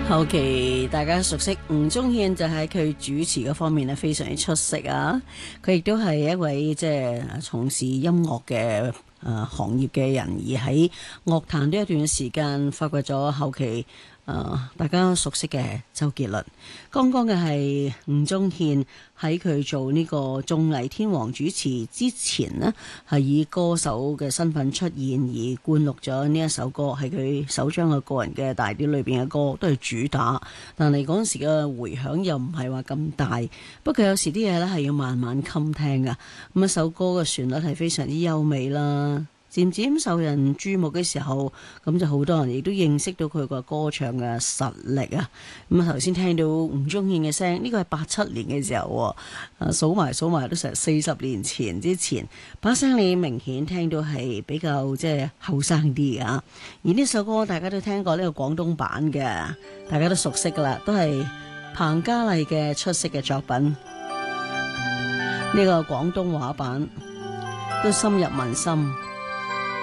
後期大家熟悉吳宗憲就係佢主持嘅方面非常之出色啊！佢亦都係一位即係從事音樂嘅行業嘅人，而喺樂壇呢一段時間發掘咗後期大家熟悉嘅周杰倫。剛剛嘅係吳宗憲喺佢做呢個綜藝天王主持之前呢，係以歌手嘅身份出現而灌錄咗呢一首歌，係佢首張嘅個人嘅大碟裏邊嘅歌，都係主打。但係嗰陣時嘅回響又唔係話咁大，不過有時啲嘢咧係要慢慢襟聽噶。咁一首歌嘅旋律係非常之優美啦。漸漸受人注目嘅時候，咁就好多人亦都認識到佢個歌唱嘅實力啊！咁啊頭先聽到吳宗憲嘅聲，呢個係87年嘅時候，數埋都成40年前之前，把聲你明顯聽到係比較即係後生啲啊！而呢首歌大家都聽過呢個廣東版嘅，大家都熟悉噶啦，都係彭家麗嘅出色嘅作品。呢個廣東話版都深入民心。